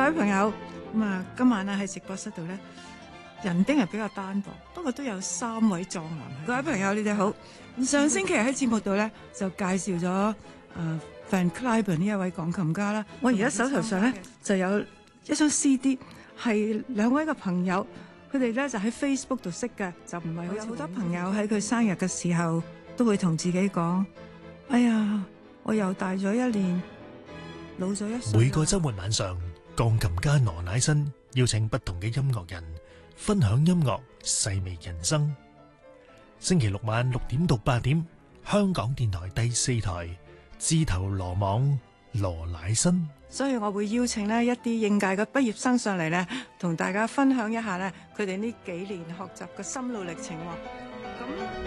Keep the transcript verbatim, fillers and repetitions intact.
位朋友，咁啊，今晚咧喺直播室度咧，人丁係比較單薄，不過都有三位壯男。各位朋友，你哋好。上星期喺節目度咧就介紹咗誒 Van Cliburn 呢一位鋼琴家啦。我而家手頭上咧就有一張 C D， 係兩位嘅朋友，佢哋咧就喺 Facebook 度識嘅，就唔係好似好多朋友喺佢生日嘅時候都會同自己講：哎呀，我又大咗一年，老咗一歲。 每個週末晚上，鋼琴家羅乃新邀請不同嘅音樂人分享音樂，細味人生。星期六晚六點到八點，香港電台第四台，自投羅網羅乃新。 所以我會邀請呢一啲應屆嘅畢業生上嚟呢，同大家分享一下呢佢哋呢幾年學習嘅心路歷程。咁